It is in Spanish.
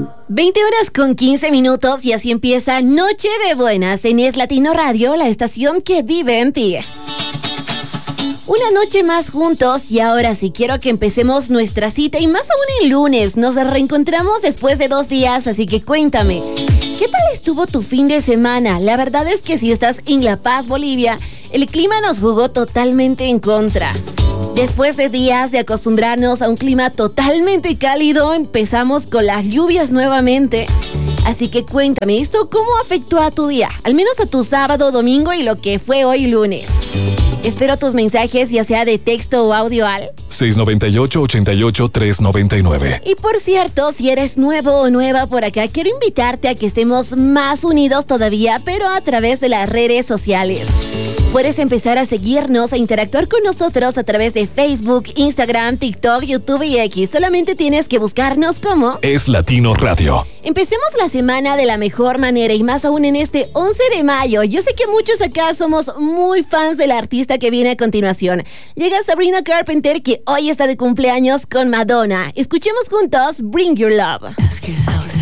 20:15 y así empieza Noche de Buenas en Es Latino Radio, la estación que vive en ti. Una noche más juntos y ahora sí quiero que empecemos nuestra cita y más aún el lunes. Nos reencontramos después de 2 días, así que cuéntame, ¿qué tal estuvo tu fin de semana? La verdad es que si estás en La Paz, Bolivia, el clima nos jugó totalmente en contra. Después de días de acostumbrarnos a un clima totalmente cálido, empezamos con las lluvias nuevamente. Así que cuéntame, ¿esto cómo afectó a tu día? Al menos a tu sábado, domingo y lo que fue hoy lunes. Espero tus mensajes, ya sea de texto o audio al 698-88-399. Y por cierto, si eres nuevo o nueva por acá, quiero invitarte a que estemos más unidos todavía, pero a través de las redes sociales. Puedes empezar a seguirnos, a interactuar con nosotros a través de Facebook, Instagram, TikTok, YouTube y X. Solamente tienes que buscarnos como Es Latino Radio. Empecemos la semana de la mejor manera y más aún en este 11 de mayo. Yo sé que muchos acá somos muy fans del artista que viene a continuación. Llega Sabrina Carpenter, que hoy está de cumpleaños con Madonna. Escuchemos juntos Bring Your Love. Ask yourself.